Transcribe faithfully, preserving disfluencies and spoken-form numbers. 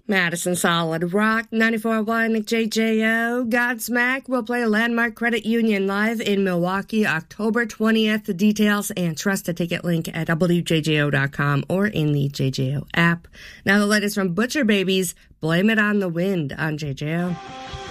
Madison Solid Rock, ninety-four point one J J O. Godsmack will play Landmark Credit Union live in Milwaukee October twentieth. The details and trust a ticket link at W J J O dot com or in the J J O app. Now the latest from Butcher Babies, Blame It on the Wind on J J O.